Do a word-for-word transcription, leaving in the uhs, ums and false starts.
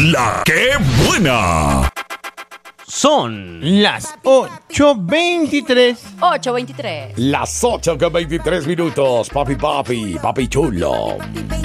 La que buena. Son las ocho veintitrés. ocho veintitrés. Las ocho con veintitrés minutos. Papi, papi, papi chulo.